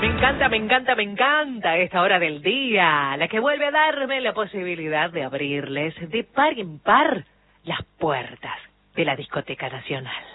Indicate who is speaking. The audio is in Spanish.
Speaker 1: Me encanta esta hora del día, la que vuelve a darme la posibilidad de abrirles de par en par las puertas de la Discoteca Nacional.